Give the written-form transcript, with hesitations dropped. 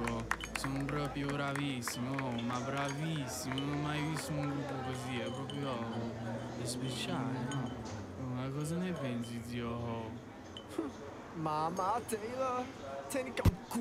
sono proprio bravissimo, oh, ma bravissimo, non ho mai visto un gruppo così, è proprio è speciale, no? Oh, ma cosa ne pensi, zio? Mamma Taylor, tieni con